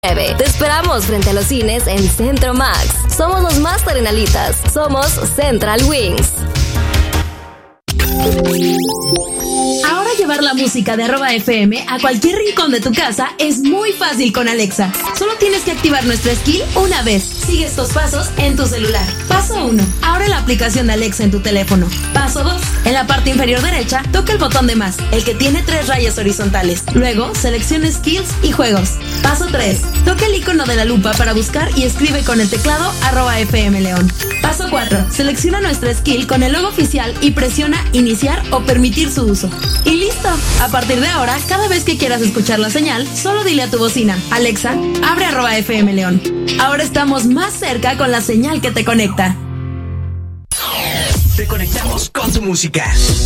Te esperamos frente a los cines en Centro Max. Somos los más terrenalitas. Somos Central Wings. Ahora llevar la música de @FM a cualquier rincón de tu casa es muy fácil con Alexa. Solo tienes que activar nuestra skill una vez. Sigue estos pasos en tu celular. Paso 1. Abre la aplicación de Alexa en tu teléfono. Paso 2. En la parte inferior derecha, toca el botón de más, el que tiene 3 rayas horizontales. Luego, selecciona skills y juegos. Paso 3. Toca el icono de la lupa para buscar y escribe con el teclado @FM León. Paso 4. Selecciona nuestra skill con el logo oficial y presiona iniciar o permitir su uso. Y listo. A partir de ahora, cada vez que quieras escuchar la señal, solo dile a tu bocina: Alexa, abre @FM León. Ahora estamos más cerca con la señal que te conecta. Te conectamos con tu música.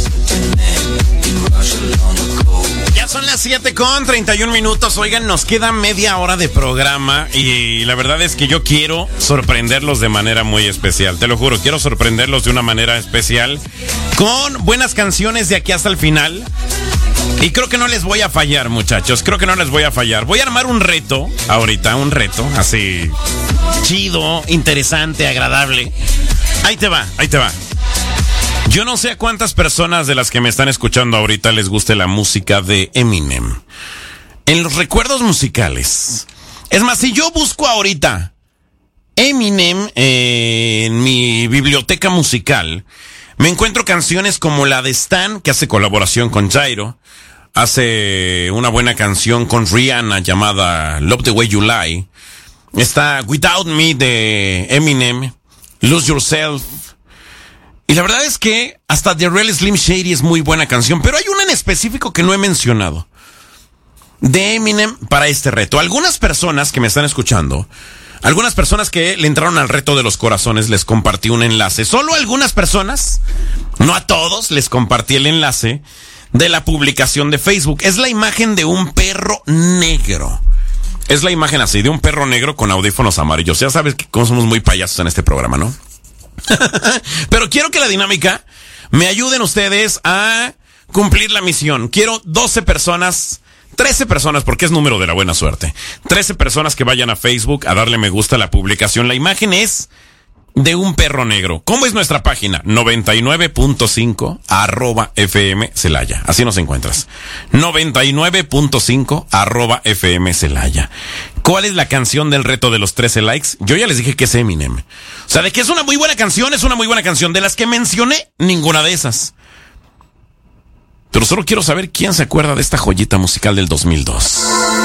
Ya son las 7:31. Oigan, nos queda media hora de programa y la verdad es que yo quiero sorprenderlos de manera muy especial. Te lo juro, quiero sorprenderlos de una manera especial con buenas canciones de aquí hasta el final. Y creo que no les voy a fallar, muchachos. Creo que no les voy a fallar. Voy a armar un reto ahorita, un reto así chido, interesante, agradable. Ahí te va. Yo no sé a cuántas personas de las que me están escuchando ahorita les guste la música de Eminem. En los recuerdos musicales. Es más, si yo busco ahorita Eminem en mi biblioteca musical, me encuentro canciones como la de Stan, que hace colaboración con Jairo. Hace una buena canción con Rihanna llamada Love the Way You Lie. Está Without Me de Eminem, Lose Yourself. Y la verdad es que hasta The Real Slim Shady es muy buena canción, pero hay una en específico que no he mencionado de Eminem para este reto. Algunas personas que me están escuchando, algunas personas que le entraron al reto de los corazones, les compartí un enlace. Solo a algunas personas, no a todos, les compartí el enlace de la publicación de Facebook. Es la imagen de un perro negro. Es la imagen así, de un perro negro con audífonos amarillos. Ya sabes que cómo somos muy payasos en este programa, ¿no? Pero quiero que la dinámica me ayuden ustedes a cumplir la misión. Quiero 12 personas, 13 personas, porque es número de la buena suerte. 13 personas que vayan a Facebook a darle me gusta a la publicación. La imagen es de un perro negro. ¿Cómo es nuestra página? 99.5 @FM Celaya. Así nos encuentras. 99.5 @FM Celaya. ¿Cuál es la canción del reto de los 13 likes? Yo ya les dije que es Eminem. O sea, de que es una muy buena canción, es una muy buena canción. De las que mencioné, ninguna de esas. Pero solo quiero saber quién se acuerda de esta joyita musical del 2002.